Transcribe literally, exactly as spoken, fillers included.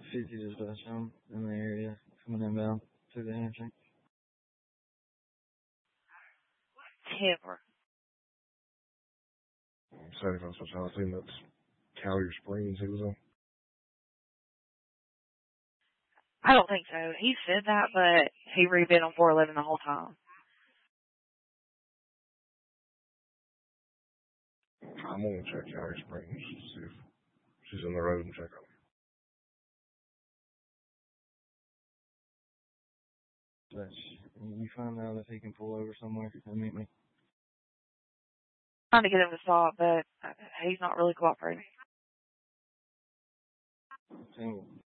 fifty dispatch. I'm in the area, coming inbound to the interchange. Timber. seventy-five specialty, that's Collier Springs he was on. I don't think so. He said that, but he rebid on four eleven the whole time. I'm going to check Collier Springs to see if she's on the road and check on her. You find out if he can pull over somewhere and meet me. Trying to get him to stop, but he's not really cooperating. Single.